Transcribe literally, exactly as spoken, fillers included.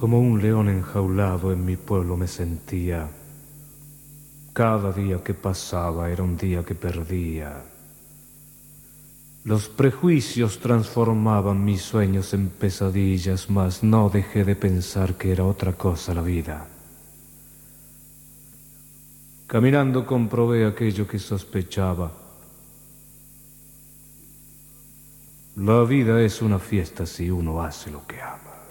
Como un león enjaulado en mi pueblo me sentía. Cada día que pasaba era un día que perdía. Los prejuicios transformaban mis sueños en pesadillas, mas no dejé de pensar que era otra cosa la vida. Caminando comprobé aquello que sospechaba. La vida es una fiesta si uno hace lo que ama.